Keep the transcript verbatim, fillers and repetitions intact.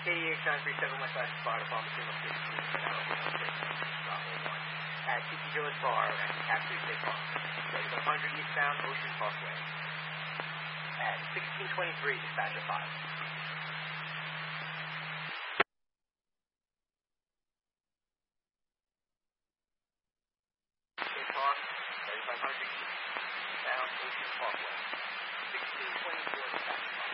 K D H nine three seven Westside Sparta, Palm Single sixteen, and out of Bravo one. At Tiki Village Bar at Capri State Farm. Ready for one hundred eastbound Ocean Parkway. At sixteen twenty-three, dispatcher five. State Park, thirty-five hundred eastbound Ocean Parkway. sixteen twenty-three.